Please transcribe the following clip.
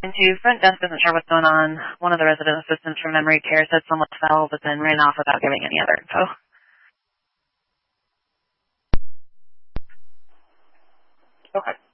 And two, front desk isn't sure what's going on. One of the resident assistants from memory care said someone fell, but then ran off without giving any other info. Okay.